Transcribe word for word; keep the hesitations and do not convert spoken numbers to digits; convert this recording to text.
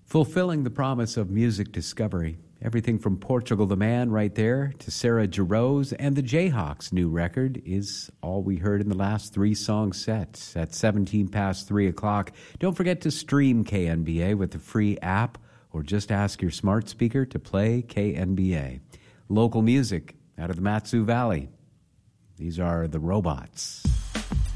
Fulfilling the promise of music discovery. Everything from Portugal the Man right there to Sarah Jarosz and the Jayhawks' new record is all we heard in the last three song sets at seventeen past three o'clock. Don't forget to stream K N B A with the free app or just ask your smart speaker to play K N B A. Local music out of the Mat-Su Valley. These are the Robots.